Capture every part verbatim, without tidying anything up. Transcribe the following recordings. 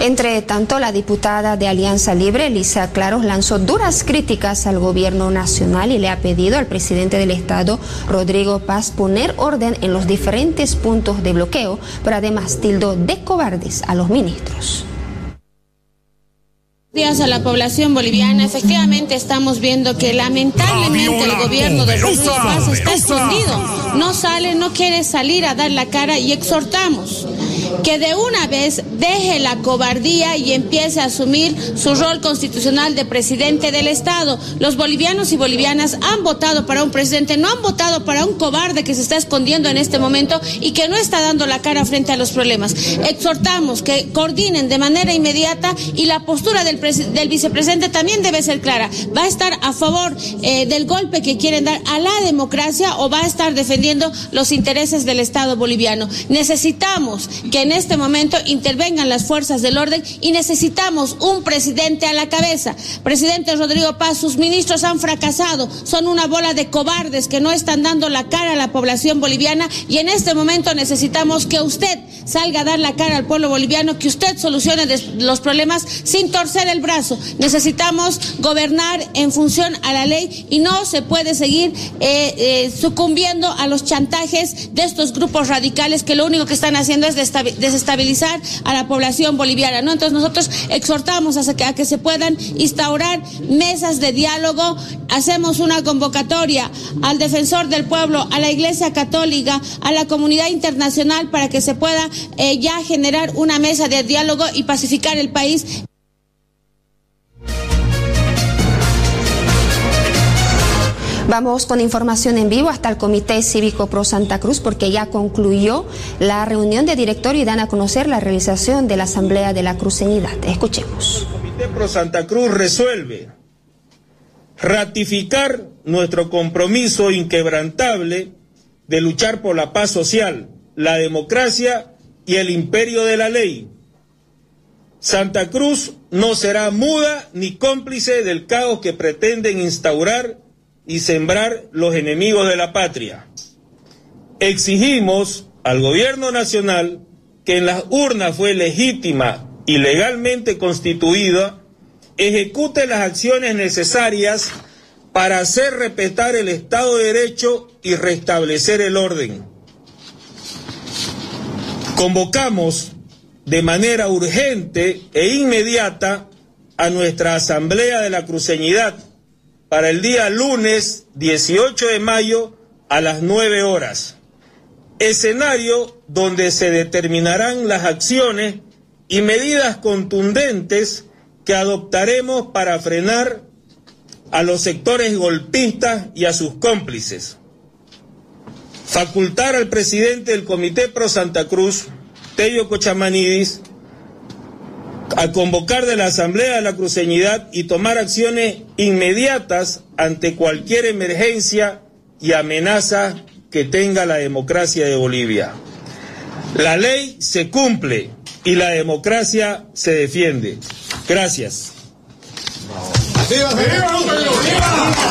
Entre tanto, la diputada de Alianza Libre, Elisa Claros, lanzó duras críticas al gobierno nacional y le ha pedido al presidente del Estado, Rodrigo Paz, poner orden en los diferentes puntos de bloqueo, pero además tildó de cobardes a los ministros. Días a la población boliviana, efectivamente estamos viendo que lamentablemente el gobierno de Rodrigo Paz está escondido, no sale, no quiere salir a dar la cara y exhortamos que de una vez deje la cobardía y empiece a asumir su rol constitucional de presidente del Estado. Los bolivianos y bolivianas han votado para un presidente, no han votado para un cobarde que se está escondiendo en este momento y que no está dando la cara frente a los problemas. Exhortamos que coordinen de manera inmediata y la postura del, del vicepresidente también debe ser clara. ¿Va a estar a favor eh, del golpe que quieren dar a la democracia o va a estar defendiendo los intereses del Estado boliviano? Necesitamos que en este momento intervengan las fuerzas del orden y necesitamos un presidente a la cabeza. Presidente Rodrigo Paz, sus ministros han fracasado, son una bola de cobardes que no están dando la cara a la población boliviana y en este momento necesitamos que usted salga a dar la cara al pueblo boliviano, que usted solucione los problemas sin torcer el brazo. Necesitamos gobernar en función a la ley y no se puede seguir eh, eh, sucumbiendo a los chantajes de estos grupos radicales que lo único que están haciendo es desestabilizar a la población boliviana, ¿no? Entonces nosotros exhortamos a que, a que se puedan instaurar mesas de diálogo, hacemos una convocatoria al defensor del pueblo, a la Iglesia Católica, a la comunidad internacional para que se pueda eh, ya generar una mesa de diálogo y pacificar el país. Vamos con información en vivo hasta el Comité Cívico Pro Santa Cruz porque ya concluyó la reunión de directorio y dan a conocer la realización de la Asamblea de la Cruceñidad. Escuchemos. El Comité Pro Santa Cruz resuelve ratificar nuestro compromiso inquebrantable de luchar por la paz social, la democracia y el imperio de la ley. Santa Cruz no será muda ni cómplice del caos que pretenden instaurar y sembrar los enemigos de la patria. Exigimos al gobierno nacional, que en las urnas fue legítima y legalmente constituida, ejecute las acciones necesarias para hacer respetar el Estado de Derecho y restablecer el orden. Convocamos de manera urgente e inmediata a nuestra Asamblea de la Cruceñidad para el día lunes dieciocho de mayo a las nueve horas. Escenario donde se determinarán las acciones y medidas contundentes que adoptaremos para frenar a los sectores golpistas y a sus cómplices. Facultar al presidente del Comité Pro Santa Cruz, Tello Cochamanidis, a convocar de la Asamblea de la Cruceñidad y tomar acciones inmediatas ante cualquier emergencia y amenaza que tenga la democracia de Bolivia. La ley se cumple y la democracia se defiende. Gracias. ¡Viva, viva, viva!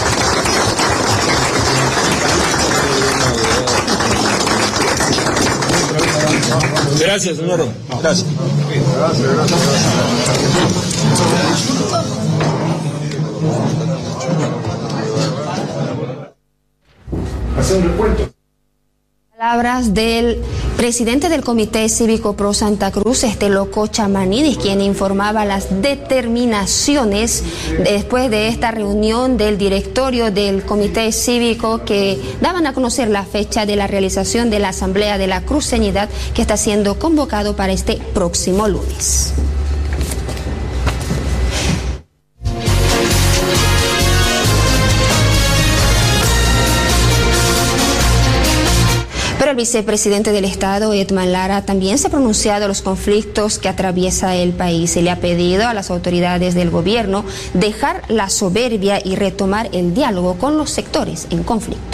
Gracias, señor. Gracias. Gracias, gracias. Hace un recuento. Palabras del presidente del Comité Cívico Pro Santa Cruz, Estelo Cochamanidis, quien informaba las determinaciones después de esta reunión del directorio del Comité Cívico que daban a conocer la fecha de la realización de la Asamblea de la Cruceñidad que está siendo convocado para este próximo lunes. Pero el vicepresidente del Estado, Edman Lara, también se ha pronunciado a los conflictos que atraviesa el país y le ha pedido a las autoridades del gobierno dejar la soberbia y retomar el diálogo con los sectores en conflicto.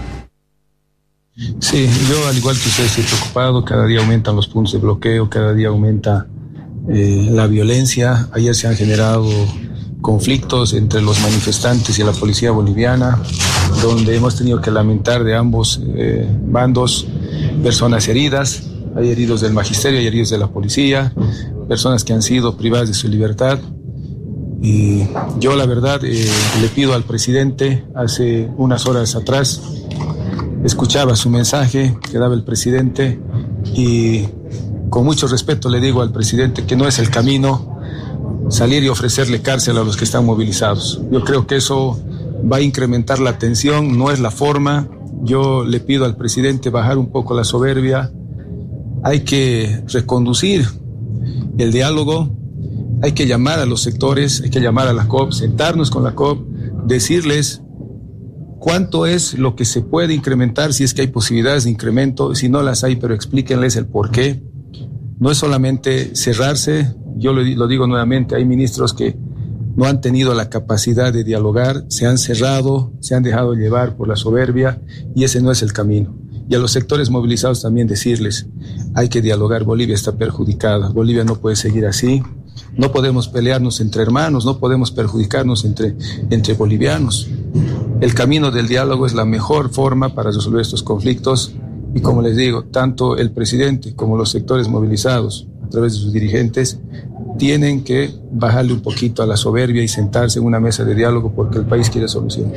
Sí, yo al igual que usted estoy preocupado, cada día aumentan los puntos de bloqueo, cada día aumenta eh, la violencia. Ayer se han generado conflictos entre los manifestantes y la policía boliviana, donde hemos tenido que lamentar de ambos eh, bandos personas heridas. Hay heridos del magisterio, hay heridos de la policía. personas que han sido privadas de su libertad. Y yo la verdad eh, le pido al presidente, hace unas horas atrás escuchaba su mensaje que daba el presidente y con mucho respeto le digo al presidente que no es el camino salir y ofrecerle cárcel a los que están movilizados. Yo creo que eso va a incrementar la tensión, no es la forma. Yo le pido al presidente bajar un poco la soberbia. Hay que reconducir el diálogo, hay que llamar a los sectores, hay que llamar a la C O P, sentarnos con la C O P, decirles cuánto es lo que se puede incrementar, si es que hay posibilidades de incremento, si no las hay, pero explíquenles el por qué. No es solamente cerrarse, yo lo, lo digo nuevamente, hay ministros que no han tenido la capacidad de dialogar, se han cerrado, se han dejado llevar por la soberbia y ese no es el camino. Y a los sectores movilizados también decirles, hay que dialogar, Bolivia está perjudicada, Bolivia no puede seguir así, no podemos pelearnos entre hermanos, no podemos perjudicarnos entre, entre bolivianos. El camino del diálogo es la mejor forma para resolver estos conflictos y como les digo, tanto el presidente como los sectores movilizados a través de sus dirigentes tienen que bajarle un poquito a la soberbia y sentarse en una mesa de diálogo porque el país quiere solución.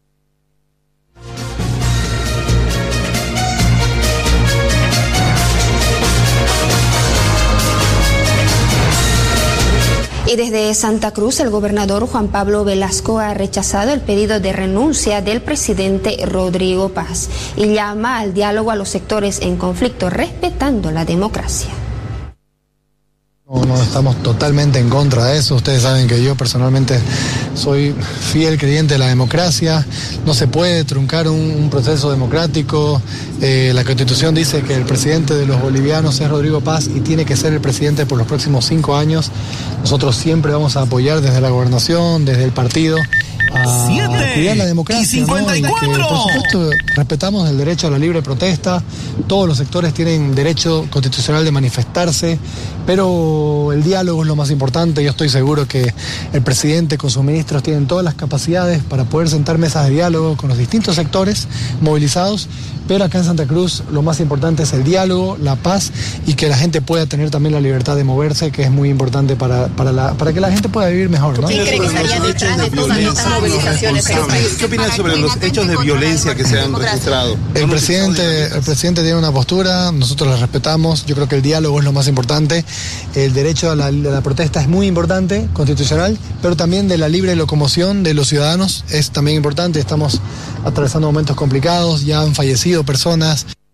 Y desde Santa Cruz, el gobernador Juan Pablo Velasco ha rechazado el pedido de renuncia del presidente Rodrigo Paz y llama al diálogo a los sectores en conflicto, respetando la democracia. No, no, estamos totalmente en contra de eso. Ustedes saben que yo personalmente soy fiel creyente de la democracia. No se puede truncar un, un proceso democrático. Eh, la Constitución dice que el presidente de los bolivianos es Rodrigo Paz y tiene que ser el presidente por los próximos cinco años. Nosotros siempre vamos a apoyar desde la gobernación, desde el partido, a cuidar la democracia, y cincuenta y cuatro. ¿No? Y que, por supuesto, respetamos el derecho a la libre protesta. Todos los sectores tienen derecho constitucional de manifestarse, pero el diálogo es lo más importante. Yo estoy seguro que el presidente con sus ministros tienen todas las capacidades para poder sentar mesas de diálogo con los distintos sectores movilizados, pero acá en Santa Cruz lo más importante es el diálogo, la paz y que la gente pueda tener también la libertad de moverse, que es muy importante para, para, la, para que la gente pueda vivir mejor, ¿no? ¿Quién cree que estaría detrás de todas estas movilizaciones? ¿Qué opinas sobre los hechos de violencia que se han registrado? El presidente, el presidente tiene una postura, nosotros la respetamos. Yo creo que el diálogo es lo más importante. El derecho a la, a la protesta es muy importante, constitucional, pero también de la libre locomoción de los ciudadanos es también importante. Estamos atravesando momentos complicados, ya han fallecido personas.